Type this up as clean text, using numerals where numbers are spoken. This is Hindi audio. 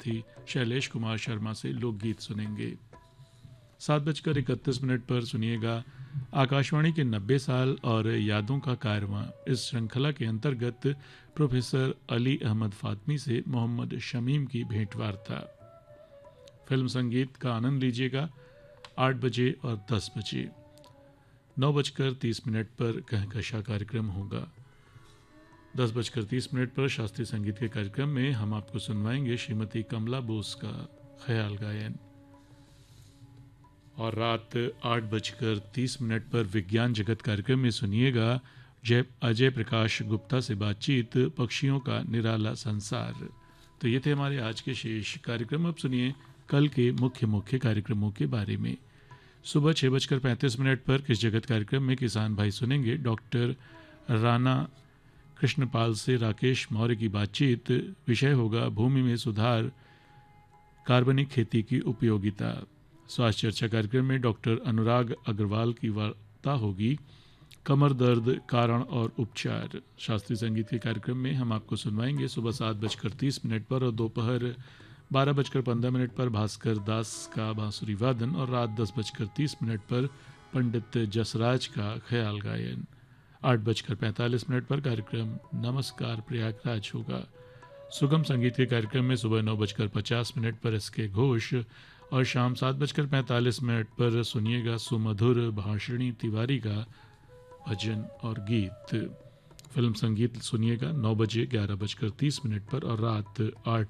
साथ ही शैलेश कुमार शर्मा से लोकगीत सुनेंगे। 7:31 पर सुनिएगा आकाशवाणी के 90 साल और यादों का कारवां। इस श्रृंखला के अंतर्गत प्रोफेसर अली अहमद फातमी से मोहम्मद शमीम की भेंटवार्ता। फिल्म संगीत का आनंद लीजिएगा 8 बजे और 10 बजे। 9:30 पर कहकशा कार्यक्रम होगा। 10:30 पर शास्त्रीय संगीत के कार्यक्रम में हम आपको सुनवाएंगे श्रीमती कमला बोस का ख्याल गायन। और रात 8:30 पर विज्ञान जगत कार्यक्रम में सुनिएगा अजय प्रकाश गुप्ता से बातचीत, पक्षियों का निराला संसार। तो ये थे हमारे आज के शेष कार्यक्रम। अब सुनिए कल के मुख्य कार्यक्रमों के बारे में। सुबह 6:35 पर किस जगत कार्यक्रम में किसान भाई सुनेंगे डॉक्टर राणा कृष्णपाल से राकेश मौर्य की बातचीत। विषय होगा भूमि में सुधार, कार्बनिक खेती की उपयोगिता। स्वास्थ्य चर्चा कार्यक्रम में डॉक्टर अनुराग अग्रवाल की वार्ता होगी कमर दर्द, कारण और उपचार। शास्त्रीय संगीत के कार्यक्रम में हम आपको सुनवाएंगे सुबह 7:30 पर और दोपहर 12:15 पर भास्कर दास का बांसुरी वादन और रात 10:30 पर पंडित जसराज का ख्याल गायन। 8:45 पर कार्यक्रम नमस्कार प्रयागराज होगा। सुगम संगीत के कार्यक्रम में सुबह 9:50 पर एसके घोष और शाम 7:45 पर सुनिएगा सुमधुर भाषिणी तिवारी का भजन और गीत। फिल्म संगीत सुनिएगा 9 बजे, 11:30 पर और रात 8